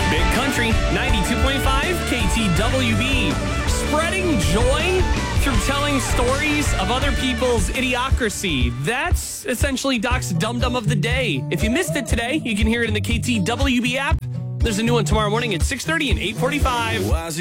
Big Country, 92.5 KTWB. Spreading joy through telling stories of other people's idiocracy. That's essentially Doc's Dum Dum of the Day. If you missed it today, you can hear it in the KTWB app. There's a new one tomorrow morning at 6:30 and 8:45.